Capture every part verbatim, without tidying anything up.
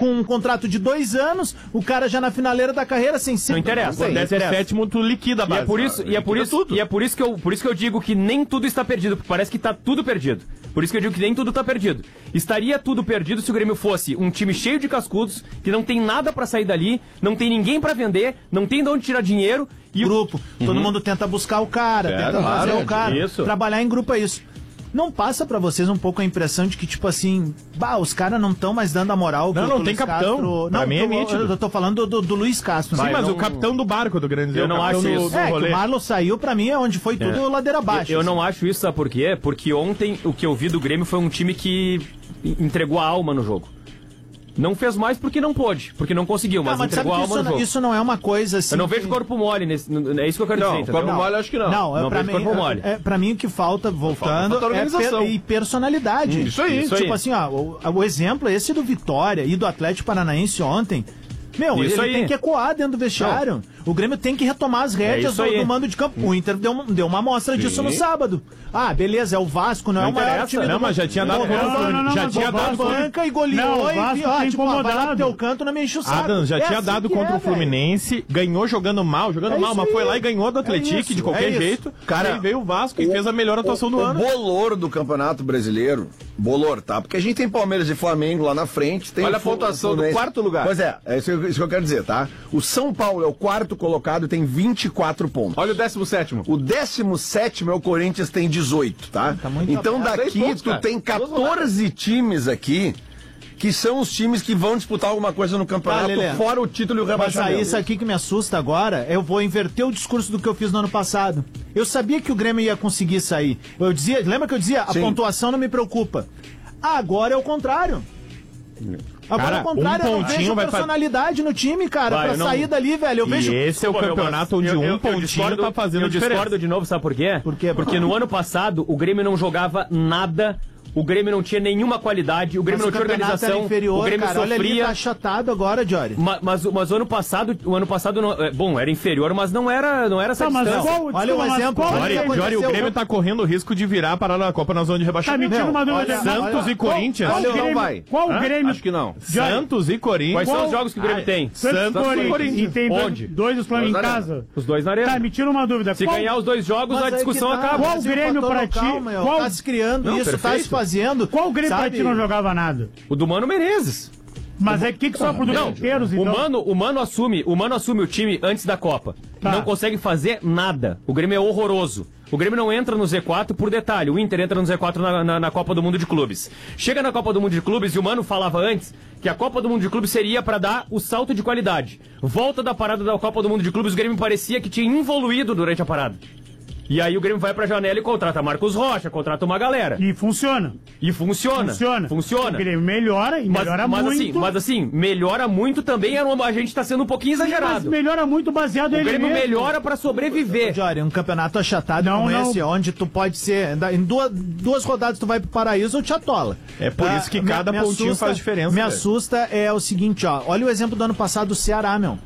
com um contrato de dois anos, o cara já na finaleira da carreira, sem ser... Não interessa. Quando é sétimo, tu liquida a base. E é por isso, e é por isso, tudo. E é por isso que eu, por isso que eu digo que nem tudo está perdido, porque parece que está tudo perdido. Por isso que eu digo que nem tudo está perdido. Estaria tudo perdido se o Grêmio fosse um time cheio de cascudos, que não tem nada para sair dali, não tem ninguém para vender, não tem de onde tirar dinheiro. E grupo. Uhum. Todo mundo tenta buscar o cara, É, tenta claro, fazer o cara. isso. Trabalhar em grupo é isso. Não passa pra vocês um pouco a impressão de que, tipo assim, bah, os caras não estão mais dando a moral Não, pro, não pro tem Luiz capitão. Castro. Pra Não, mim é eu, nítido. eu, eu tô falando do, do, do Luiz Castro. Sim, Vai, mas não- o capitão do barco do Grêmio. Eu não acho do, isso. do É, que rolê. o Marlon saiu, pra mim, é onde foi tudo É. ladeira abaixo. Eu, eu assim. não acho isso, sabe por quê? Porque ontem o que eu vi do Grêmio foi um time que entregou a alma no jogo. Não fez mais porque não pôde, porque não conseguiu, mas, Ah, mas sabe entregou a que alma isso, no não- jogo. isso não é uma coisa assim... Eu não que- vejo corpo mole, nesse, é isso que eu quero Não, dizer, entendeu? corpo mole eu acho que não. Não, é Não pra vejo mim, corpo mole. é, pra mim o que falta, voltando, falta é organização. per, e personalidade. Hum, isso aí. Isso aí. Tipo assim, ó, o, o exemplo esse do Vitória e do Atlético Paranaense ontem, meu, Isso ele aí. tem que ecoar dentro do vestiário. O Grêmio tem que retomar as rédeas isso do, aí. do mando de campo. O Inter deu, uma- deu uma amostra disso no sábado. Ah, beleza, é o Vasco, não, Não é o maior interessa. time Não, do mas já mundo. tinha dado Não, contra o não, Fluminense. não, não, Já mas tinha o dado Vasco contra- banca e goleou Não, o e, Vasco ó, tá tipo, ó, vai lá pro incomodado. teu canto, não me enche o saco. Adams já É tinha assim dado que contra é, o Fluminense, ganhou jogando mal, jogando É mal, isso mas foi aí. lá e ganhou do Atlético isso, de qualquer é isso. jeito. Cara, Aí veio o Vasco e fez a melhor atuação do o, ano. O bolor do Campeonato Brasileiro, bolor, tá? Porque a gente tem Palmeiras e Flamengo lá na frente. Tem Olha o a Flu- pontuação do Fluminense. quarto lugar. Pois é, é isso, isso que eu quero dizer, tá? O São Paulo é o quarto colocado e tem vinte e quatro pontos. Olha o décimo sétimo. O décimo sétimo é o Corinthians, tem dezoito, tá? Tá muito então aperto. daqui Seis pontos, tu cara. tem quatorze times aqui que são os times que vão disputar alguma coisa no campeonato, Tá, Lelê. fora o título e o Mas rebaixamento. aí, isso aqui que me assusta agora, eu vou inverter o discurso do que eu fiz no ano passado. Eu sabia que o Grêmio ia conseguir sair. Eu dizia, lembra que eu dizia, a Sim. pontuação não me preocupa. Agora é o contrário. Agora Cara, é o contrário, um eu não pontinho vejo vai fa- personalidade no time, cara, Vai, pra eu não- sair dali, velho. Eu E vejo... esse é o Desculpa, meu campeonato Gomes. onde Eu- um eu- eu pontinho discordo- tá fazendo Eu a diferença. discordo de novo, sabe por quê? Por quê? Porque no ano passado o Grêmio não jogava nada, o Grêmio não tinha nenhuma qualidade, o Grêmio Mas não o tinha campeonato era organização, inferior, o Grêmio cara. Olha ali, sofria. tá achatado agora, Jory. Ma- Mas, mas o ano passado, o ano passado, não- é, bom, era inferior, mas não era, não era essa Tá, mas distância. qual, Olha desculpa, o mas exemplo, qual olha Jory, que Grêmio- Jory, o aconteceu? Grêmio tá correndo o risco de virar a parada da Copa na zona de Tá rebaixamento. me tira uma dúvida. olha- Santos olha- e Corinthians. Qual, Acho que não Grêmio, vai. qual Hã? Grêmio? Acho que não. Santos e Corinthians. Quais são Qual- os jogos que o Grêmio Ah, tem? Santos Santos e Corinthians. Corinthians. E tem dois, Onde? dois dos Flamengo em Dois na casa. Os dois na arena. Tá, me tira uma dúvida. Se Qual- ganhar os dois jogos, Mas a aí discussão que tá, acaba. Qual mas e o Grêmio fator pra ti? local, meu? Qual- Tá se criando Não, isso, tá perfeito. se fazendo. Qual Grêmio pra sabe? ti não jogava nada? O do Mano Menezes. Mas é que que só por Não, inteiros, o então? Mano, o Mano assume, o Mano assume o time antes da Copa. Tá. Não consegue fazer nada. O Grêmio é horroroso. O Grêmio não entra no Z quatro por detalhe. O Inter entra no Z quatro na, na, na Copa do Mundo de Clubes. Chega na Copa do Mundo de Clubes e o Mano falava antes que a Copa do Mundo de Clubes seria pra dar o salto de qualidade. Volta da parada da Copa do Mundo de Clubes, o Grêmio parecia que tinha evoluído durante a parada. E aí o Grêmio vai pra janela e contrata Marcos Rocha, contrata uma galera. E funciona. E funciona. Funciona. Funciona. O Grêmio melhora e Mas, melhora mas muito. assim, mas assim, melhora muito também, a gente tá sendo um pouquinho Mas exagerado. melhora muito baseado O ele Grêmio mesmo. melhora pra sobreviver. Jory, um campeonato achatado Não, como não. esse, onde tu pode ser. Em duas, duas rodadas tu vai pro paraíso ou te atola. É por isso que cada pontinho faz diferença, Me velho. assusta é o seguinte, ó. Olha o exemplo do ano passado do Ceará, meu.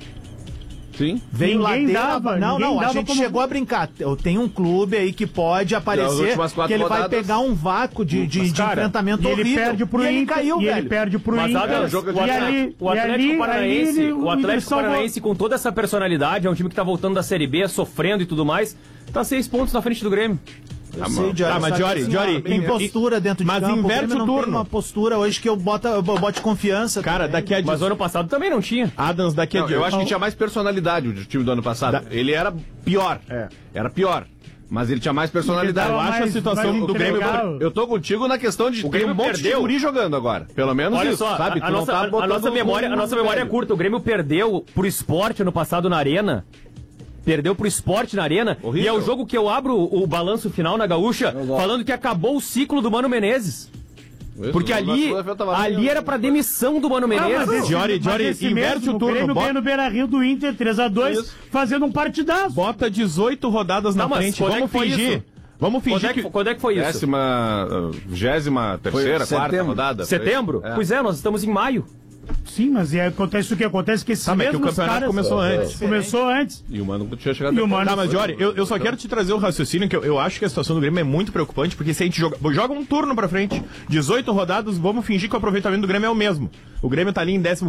Sim. Veio Ninguém ladeira, dava, não, ninguém não, a dava gente como- chegou a brincar. Eu tenho um clube aí que pode Das aparecer últimas quatro que ele vai rodadas- pegar um vácuo de, de, Mas, de cara, enfrentamento E ele horrível. perde pro e ele Inter, caiu, e velho. ele perde pro Mas Inter. Adams, o jogo é o, de- e Atlético, ali, o Atlético e ali, Paranaense, ali ele- o Atlético ele salvou- Paranaense com toda essa personalidade, é um time que tá voltando da Série B, sofrendo e tudo mais, tá seis pontos na frente do Grêmio. Eu sei, Jory, Tá, mas só que Jory, assim, Jory, ó, tem e- postura dentro de mas campo. inverte Grêmio o não turno. tem uma postura hoje que eu boto, eu bote confiança. Cara, também. daqui a Mas o ano passado também não tinha. Adams, daqui a Não, eu acho que tinha mais personalidade o time do ano passado. Ele era pior. Era pior. Mas ele tinha mais personalidade. Ele Eu tava acho a mais- situação mais do Grêmio. legal. Eu tô contigo na questão de O ter Grêmio um monte perdeu. de guri jogando agora. Pelo menos Olha isso, só, sabe? a, a Tu não nossa, tá a- a botando nossa um- memória, a nossa memória é curta. O Grêmio perdeu pro Sport ano passado na Arena. Perdeu pro Sport na Arena. Horrível. E é o jogo que eu abro o, o balanço final na Gaúcha, falando que acabou o ciclo do Mano Menezes. Isso, Porque não- ali, não- não- não- ali era pra demissão do Mano Ah, Menezes. mas esse- Jory, mas Jory, esse inverte mesmo, o turno, Grêmio bota- ganha no Beira-Rio do Inter três a dois, Isso. fazendo um partidaço. Bota dezoito rodadas na Não, mas frente. quando é Vamos que foi fingir. isso? Vamos Quando fingir é, que, que. quando é que foi isso? Décima, uh, vigésima terceira, Foi quarta setembro. rodada. Setembro? É. Pois é, nós estamos em maio. Sim, mas é, acontece o que? Acontece que esses Tá, mas é que o mesmos campeonato caras... começou antes. Começou antes. E o Mano tinha chegado E o depois. Mano- Tá, mas Jory, eu, eu só quero te trazer o raciocínio que eu, eu acho que a situação do Grêmio é muito preocupante, porque se a gente joga, joga um turno pra frente, dezoito rodadas, vamos fingir que o aproveitamento do Grêmio é o mesmo. O Grêmio tá ali em décimo